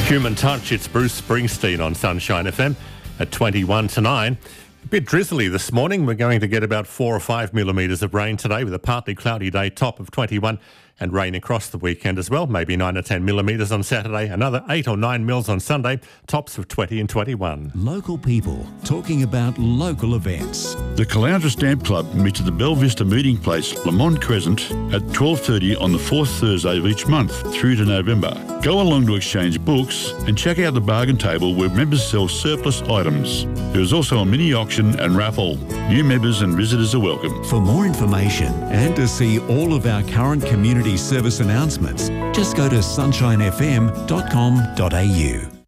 Human Touch, it's Bruce Springsteen on Sunshine FM at 21 to 9. A bit drizzly this morning. We're going to get about 4 or 5 millimetres of rain today with a partly cloudy day, top of 21, and rain across the weekend as well. Maybe 9 or 10 millimetres on Saturday, another 8 or 9 mils on Sunday, tops of 20 and 21. Local people talking about local events. The Caloundra Stamp Club meets at the Belle Vista Meeting Place, Lamont Crescent, at 12:30 on the fourth Thursday of each month through to November. Go along to exchange books and check out the bargain table where members sell surplus items. There is also a mini auction and raffle. New members and visitors are welcome. For more information and to see all of our current community service announcements, just go to sunshinefm.com.au.